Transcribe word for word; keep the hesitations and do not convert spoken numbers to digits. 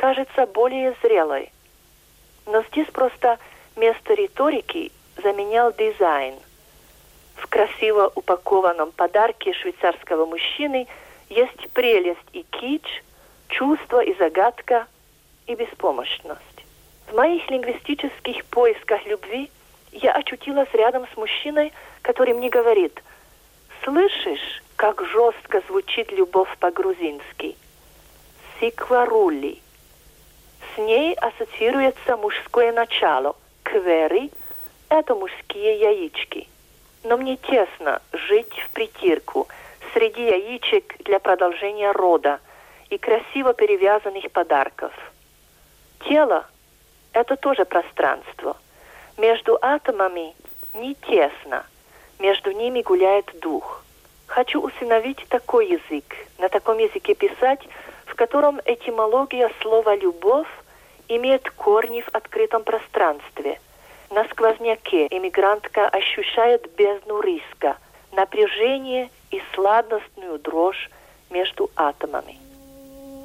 кажется более зрелой. Но здесь просто место риторики заменял дизайн. В красиво упакованном подарке швейцарского мужчины есть прелесть и кич, чувство и загадка, и беспомощность. В моих лингвистических поисках любви я очутилась рядом с мужчиной, который мне говорит: «Слышишь, как жестко звучит любовь по-грузински? Сикварули». С ней ассоциируется мужское начало. Квери – это мужские яички. Но мне тесно жить в притирку среди яичек для продолжения рода и красиво перевязанных подарков. Тело – это тоже пространство. Между атомами не тесно, между ними гуляет дух. Хочу усыновить такой язык, на таком языке писать, в котором этимология слова «любовь» имеет корни в открытом пространстве. На сквозняке эмигрантка ощущает бездну риска, напряжение и сладостную дрожь между атомами.